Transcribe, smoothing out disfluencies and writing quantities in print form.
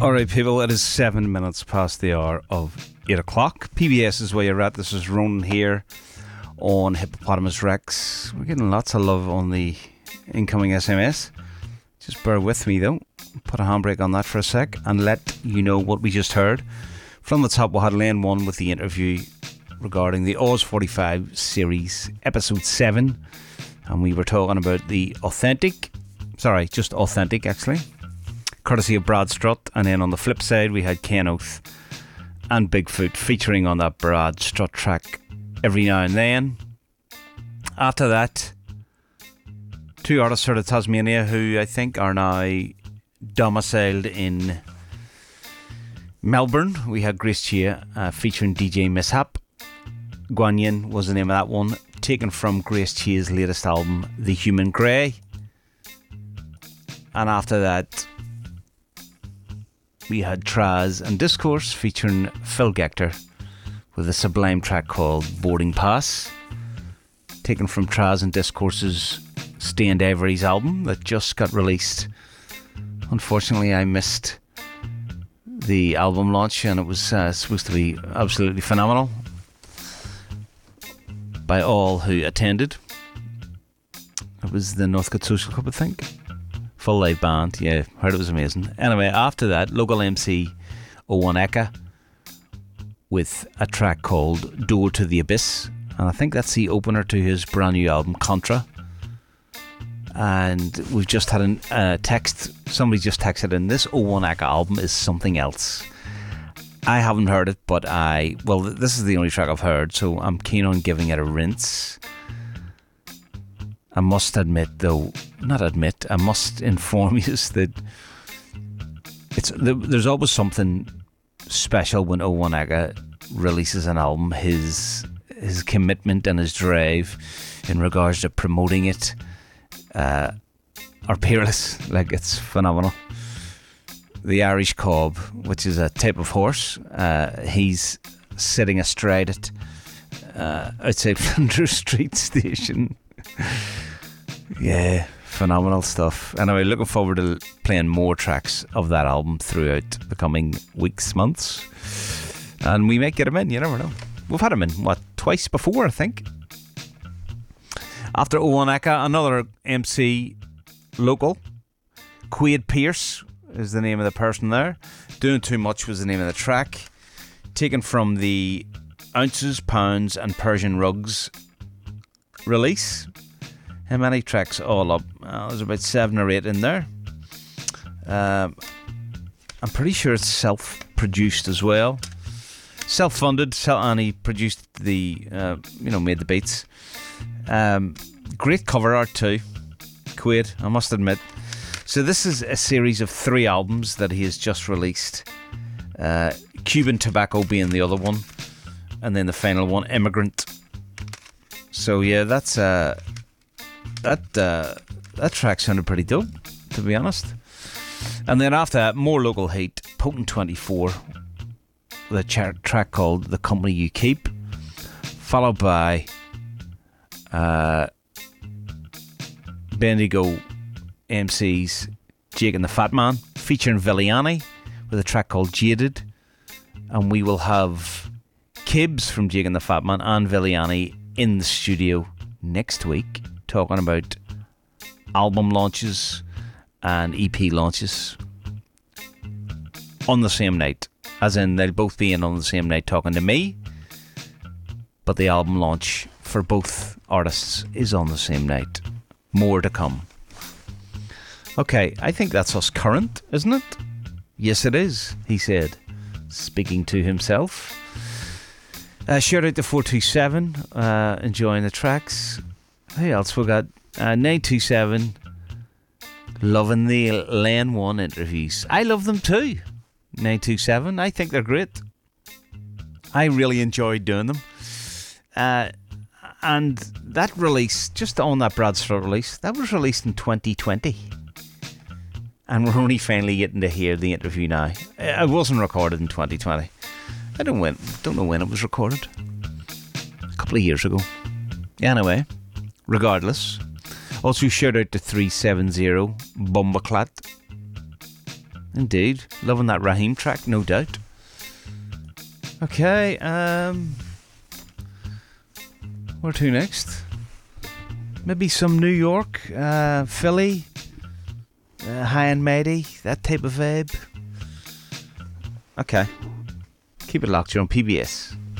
Alright people, it is 7 minutes past the hour of 8 o'clock. PBS is where you're at. This is Ronan here on Hippopotamus Rex. We're getting lots of love on the incoming SMS. Just bear with me though. Put a handbrake on that for a sec and let you know what we just heard. From the top we had Lane 1 with the interview regarding the Oz 45 series episode 7, and we were talking about the authentic actually, courtesy of Brad Strutt. And then on the flip side we had Ken Oath and Bigfoot featuring on that Brad Strutt track every now and then. After that, two artists out of Tasmania who I think are now domiciled in Melbourne. We had Grace Chia featuring DJ Mishap. Guanyin was the name of that one, taken from Grace Chia's latest album, The Human Grey. And after that, we had Traz and Discourse featuring Phil Gector with a sublime track called Boarding Pass, taken from Traz and Discourse's Stained Ivory's album that just got released. Unfortunately, I missed the album launch, and it was supposed to be absolutely phenomenal by all who attended. It was the Northcote Social Club, I think. Full live band, yeah, heard it was amazing. Anyway, after that, local MC O1 Eka with a track called Door to the Abyss, and I think that's the opener to his brand new album Contra. And we've just had a text, somebody just texted in, this O1 Eka album is something else. I haven't heard it, but this is the only track I've heard, so I'm keen on giving it a rinse. I must inform you that there's always something special when O1 Eka releases an album. His commitment and his drive in regards to promoting it are peerless. Like, it's phenomenal. The Irish cob, which is a type of horse, he's sitting astride it outside Flinders Street Station. Yeah, phenomenal stuff. Anyway, looking forward to playing more tracks of that album throughout the coming weeks, months, and we might get him in, you never know. We've had him in, twice before, I think. After O1 Eka, another MC local, Quaid Pierce is the name of the person there. Doing Too Much was the name of the track, taken from the Ounces, Pounds and Persian Rugs release. How many tracks all up? There's about 7 or 8 in there. I'm pretty sure it's self-produced as well. Self-funded, and he produced made the beats. Great cover art too, Quaid, I must admit. So this is a series of 3 albums that he has just released. Cuban Tobacco being the other one, and then the final one, Immigrant. So yeah, that's that track sounded pretty dope, to be honest. And then after that, more local heat, Potent 24 with a track called The Company You Keep, followed by Bendigo MC's Jake and the Fat Man featuring Villiani with a track called Jaded, and we will have Kibbs from Jake and the Fat Man and Villiani in the studio next week talking about album launches and EP launches on the same night, as in they'll both be in on the same night talking to me, but the album launch for both artists is on the same night. More to come. Okay, I think that's us current, isn't it? Yes it is, he said, speaking to himself. Shout out to 427, enjoying the tracks. Who else we got? 927, loving the Lane 1 interviews. I love them too. 927, I think they're great. I really enjoyed doing them. And that release, just on that Brad Strutt release, that was released in 2020. And we're only finally getting to hear the interview now. It wasn't recorded in 2020. I don't know when it was recorded. A couple of years ago. Anyway, regardless. Also shout out to 370 Bumbaclat. Indeed. Loving that Raheem track, no doubt. Okay, where to next? Maybe some New York, Philly, High and Mighty, that type of vibe. Okay. Keep it locked, you're on PBS.